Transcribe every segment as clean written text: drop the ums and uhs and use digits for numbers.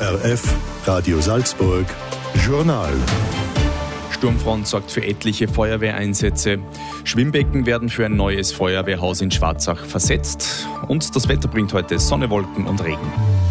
ORF Radio Salzburg Journal. Sturmfront sorgt für etliche Feuerwehreinsätze. Schwimmbecken werden für ein neues Feuerwehrhaus in Schwarzach versetzt. Und das Wetter bringt heute Sonne, Wolken und Regen.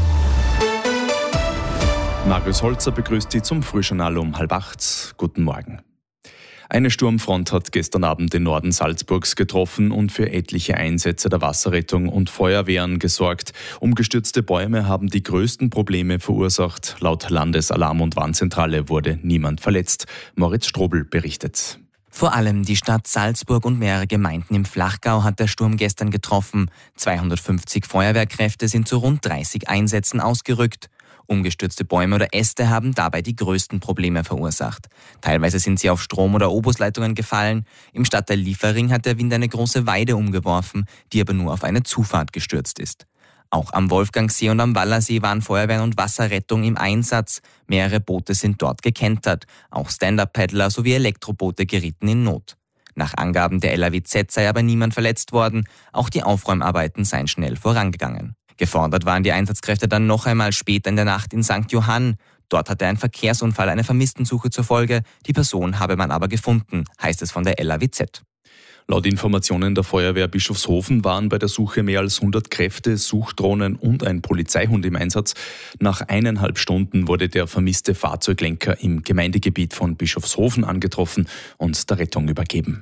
Marius Holzer begrüßt Sie zum Frühjournal um 7:30. Guten Morgen. Eine Sturmfront hat gestern Abend den Norden Salzburgs getroffen und für etliche Einsätze der Wasserrettung und Feuerwehren gesorgt. Umgestürzte Bäume haben die größten Probleme verursacht. Laut Landesalarm- und Warnzentrale wurde niemand verletzt. Moritz Strobel berichtet. Vor allem die Stadt Salzburg und mehrere Gemeinden im Flachgau hat der Sturm gestern getroffen. 250 Feuerwehrkräfte sind zu rund 30 Einsätzen ausgerückt. Umgestürzte Bäume oder Äste haben dabei die größten Probleme verursacht. Teilweise sind sie auf Strom- oder Obusleitungen gefallen. Im Stadtteil Liefering hat der Wind eine große Weide umgeworfen, die aber nur auf eine Zufahrt gestürzt ist. Auch am Wolfgangsee und am Wallersee waren Feuerwehren und Wasserrettung im Einsatz. Mehrere Boote sind dort gekentert. Auch Stand-Up-Paddler sowie Elektroboote gerieten in Not. Nach Angaben der LAWZ sei aber niemand verletzt worden. Auch die Aufräumarbeiten seien schnell vorangegangen. Gefordert waren die Einsatzkräfte dann noch einmal später in der Nacht in St. Johann. Dort hatte ein Verkehrsunfall eine Vermisstensuche zur Folge. Die Person habe man aber gefunden, heißt es von der LAWZ. Laut Informationen der Feuerwehr Bischofshofen waren bei der Suche mehr als 100 Kräfte, Suchdrohnen und ein Polizeihund im Einsatz. Nach 1,5 Stunden wurde der vermisste Fahrzeuglenker im Gemeindegebiet von Bischofshofen angetroffen und der Rettung übergeben.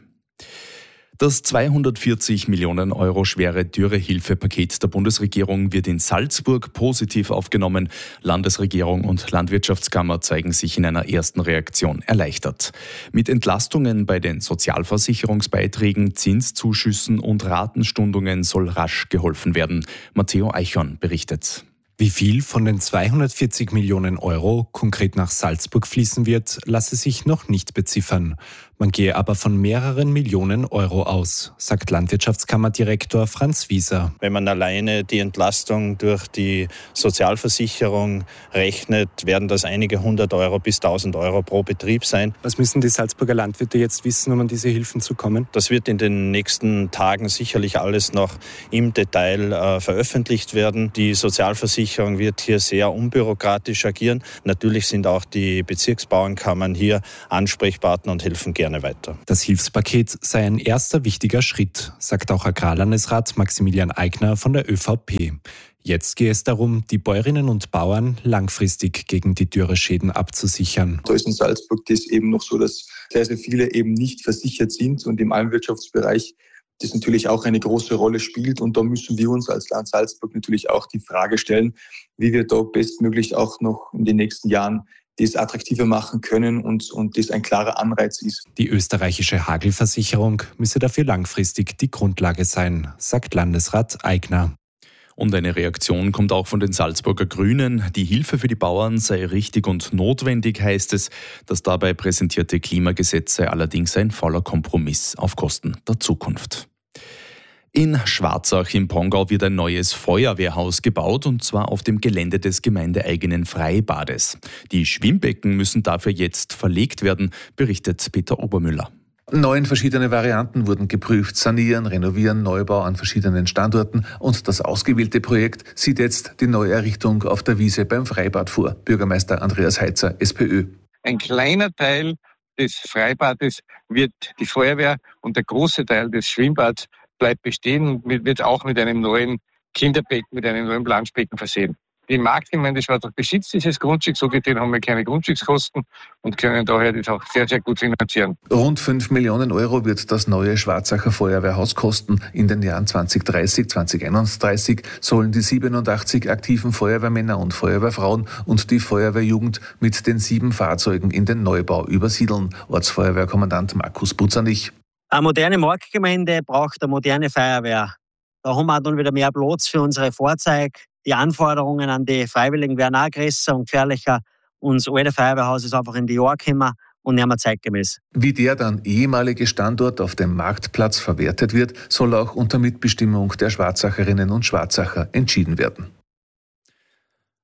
Das 240 Millionen Euro schwere Dürrehilfepaket der Bundesregierung wird in Salzburg positiv aufgenommen. Landesregierung und Landwirtschaftskammer zeigen sich in einer ersten Reaktion erleichtert. Mit Entlastungen bei den Sozialversicherungsbeiträgen, Zinszuschüssen und Ratenstundungen soll rasch geholfen werden. Matteo Eichhorn berichtet. Wie viel von den 240 Millionen Euro konkret nach Salzburg fließen wird, lasse sich noch nicht beziffern. Man gehe aber von mehreren Millionen Euro aus, sagt Landwirtschaftskammerdirektor Franz Wieser. Wenn man alleine die Entlastung durch die Sozialversicherung rechnet, werden das einige 100 Euro bis 1000 Euro pro Betrieb sein. Was müssen die Salzburger Landwirte jetzt wissen, um an diese Hilfen zu kommen? Das wird in den nächsten Tagen sicherlich alles noch im Detail veröffentlicht werden. Die Sozialversicherung wird hier sehr unbürokratisch agieren. Natürlich sind auch die Bezirksbauernkammern hier Ansprechpartner und helfen gerne weiter. Das Hilfspaket sei ein erster wichtiger Schritt, sagt auch Agrarlandesrat Maximilian Eigner von der ÖVP. Jetzt gehe es darum, die Bäuerinnen und Bauern langfristig gegen die Dürreschäden abzusichern. Da ist in Salzburg das eben noch so, dass sehr, sehr viele eben nicht versichert sind und im Almwirtschaftsbereich das natürlich auch eine große Rolle spielt. Und da müssen wir uns als Land Salzburg natürlich auch die Frage stellen, wie wir da bestmöglich auch noch in den nächsten Jahren das attraktiver machen können und das ein klarer Anreiz ist. Die österreichische Hagelversicherung müsse dafür langfristig die Grundlage sein, sagt Landesrat Eigner. Und eine Reaktion kommt auch von den Salzburger Grünen. Die Hilfe für die Bauern sei richtig und notwendig, heißt es. Das dabei präsentierte Klimagesetz sei allerdings ein fauler Kompromiss auf Kosten der Zukunft. In Schwarzach im Pongau wird ein neues Feuerwehrhaus gebaut, und zwar auf dem Gelände des gemeindeeigenen Freibades. Die Schwimmbecken müssen dafür jetzt verlegt werden, berichtet Peter Obermüller. 9 verschiedene Varianten wurden geprüft: Sanieren, Renovieren, Neubau an verschiedenen Standorten, und das ausgewählte Projekt sieht jetzt die Neuerrichtung auf der Wiese beim Freibad vor. Bürgermeister Andreas Heitzer, SPÖ. Ein kleiner Teil des Freibades wird die Feuerwehr und der große Teil des Schwimmbads bleibt bestehen und wird auch mit einem neuen Kinderbecken, mit einem neuen Planschbecken versehen. Die Marktgemeinde Schwarzach besitzt dieses Grundstück, so gesehen haben wir keine Grundstückskosten und können daher das auch sehr, sehr gut finanzieren. Rund 5 Millionen Euro wird das neue Schwarzacher Feuerwehrhaus kosten. In den Jahren 2030, 2031 sollen die 87 aktiven Feuerwehrmänner und Feuerwehrfrauen und die Feuerwehrjugend mit den 7 Fahrzeugen in den Neubau übersiedeln. Ortsfeuerwehrkommandant Markus Butzernich. Eine moderne Marktgemeinde braucht eine moderne Feuerwehr. Da haben wir dann wieder mehr Platz für unsere Fahrzeuge. Die Anforderungen an die Freiwilligen werden auch größer und gefährlicher. Unser altes Feuerwehrhaus ist einfach in die Jahre gekommen und nicht mehr zeitgemäß. Wie der dann ehemalige Standort auf dem Marktplatz verwertet wird, soll auch unter Mitbestimmung der Schwarzacherinnen und Schwarzacher entschieden werden.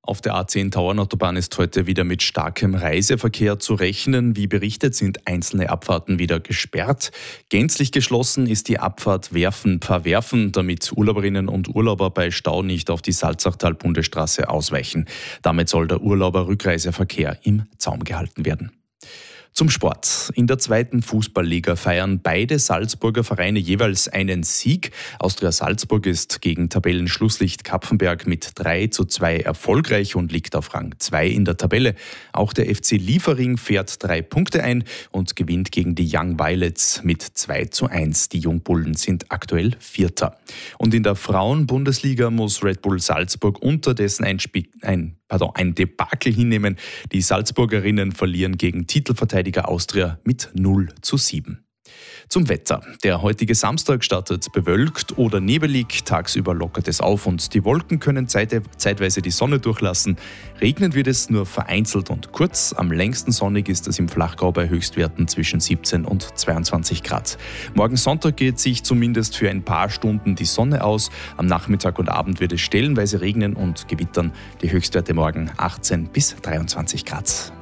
Auf der A10 Tauernautobahn ist heute wieder mit starkem Reiseverkehr zu rechnen. Wie berichtet, sind einzelne Abfahrten wieder gesperrt. Gänzlich geschlossen ist die Abfahrt Werfen-Verwerfen, damit Urlauberinnen und Urlauber bei Stau nicht auf die Salzachtal-Bundesstraße ausweichen. Damit soll der Urlauber-Rückreiseverkehr im Zaum gehalten werden. Zum Sport. In der 2. Fußballliga feiern beide Salzburger Vereine jeweils einen Sieg. Austria Salzburg ist gegen Tabellenschlusslicht Kapfenberg mit 3:2 erfolgreich und liegt auf Rang 2 in der Tabelle. Auch der FC Liefering fährt 3 Punkte ein und gewinnt gegen die Young Violets mit 2:1. Die Jungbullen sind aktuell Vierter. Und in der Frauen-Bundesliga muss Red Bull Salzburg unterdessen ein Debakel hinnehmen. Die Salzburgerinnen verlieren gegen Titelverteidiger Austria mit 0:7. Zum Wetter. Der heutige Samstag startet bewölkt oder nebelig. Tagsüber lockert es auf und die Wolken können zeitweise die Sonne durchlassen. Regnen wird es nur vereinzelt und kurz. Am längsten sonnig ist es im Flachgau bei Höchstwerten zwischen 17 und 22 Grad. Morgen Sonntag geht sich zumindest für ein paar Stunden die Sonne aus. Am Nachmittag und Abend wird es stellenweise regnen und gewittern. Die Höchstwerte morgen 18 bis 23 Grad.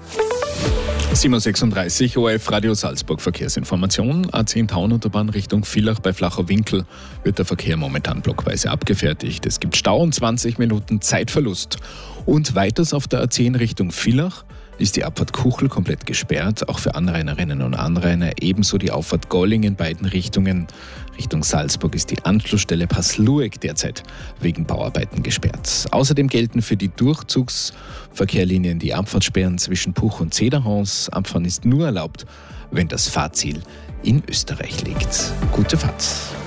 7:36 Uhr, ORF Radio Salzburg Verkehrsinformation. A10 Tauernautobahn Richtung Villach bei Flacher Winkel wird der Verkehr momentan blockweise abgefertigt. Es gibt Stau und 20 Minuten Zeitverlust. Und weiters auf der A10 Richtung Villach ist die Abfahrt Kuchel komplett gesperrt, auch für Anrainerinnen und Anrainer. Ebenso die Auffahrt Golling in beiden Richtungen. Richtung Salzburg ist die Anschlussstelle Passlueck derzeit wegen Bauarbeiten gesperrt. Außerdem gelten für die Durchzugsverkehrlinien die Abfahrtssperren zwischen Puch und Zederhaus. Abfahren ist nur erlaubt, wenn das Fahrziel in Österreich liegt. Gute Fahrt.